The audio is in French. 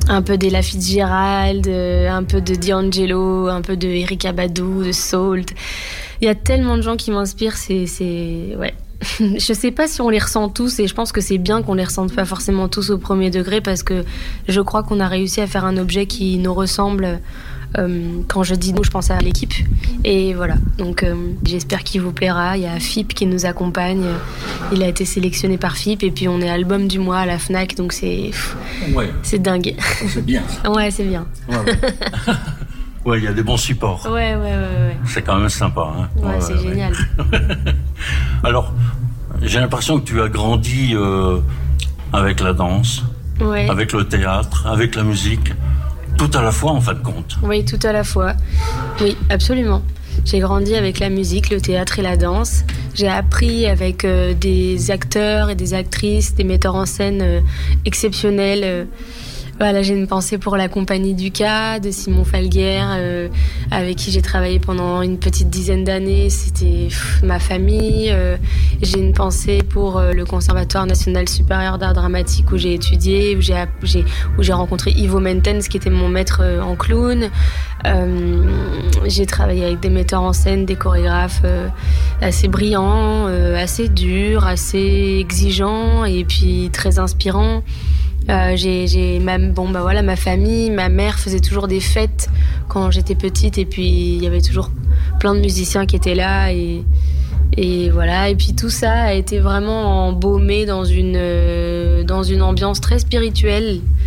un peu d'Ella Fitzgerald, un peu de D'Angelo, un peu de Erykah Badu, de Salt. Il y a tellement de gens qui m'inspirent, ouais. Je sais pas si on les ressent tous, et je pense que c'est bien qu'on les ressente pas forcément tous au premier degré, parce que je crois qu'on a réussi à faire un objet qui nous ressemble. Quand je dis nous, je pense à l'équipe, et voilà, donc j'espère qu'il vous plaira. Il y a FIP qui nous accompagne, il a été sélectionné par FIP, et puis on est album du mois à la Fnac, donc c'est dingue. C'est bien ça. Ouais, c'est bien. Ouais, il y a des bons supports. Ouais. C'est quand même sympa. Hein. Ouais, c'est génial. Alors, j'ai l'impression que tu as grandi avec la danse, avec le théâtre, avec la musique, tout à la fois en fin de compte. Oui, tout à la fois. Oui, absolument. J'ai grandi avec la musique, le théâtre et la danse. J'ai appris avec des acteurs et des actrices, des metteurs en scène exceptionnels. Voilà, j'ai une pensée pour la compagnie Ducas, de Simon Falguer, avec qui j'ai travaillé pendant une petite dizaine d'années. C'était ma famille. J'ai une pensée pour le Conservatoire national supérieur d'art dramatique où j'ai étudié, où j'ai rencontré Ivo Mentens, qui était mon maître en clown. J'ai travaillé avec des metteurs en scène, des chorégraphes assez brillants, assez durs, assez exigeants, et puis très inspirants. J'ai ma famille, ma mère faisait toujours des fêtes quand j'étais petite, et puis il y avait toujours plein de musiciens qui étaient là, et voilà, et puis tout ça a été vraiment embaumé dans une ambiance très spirituelle.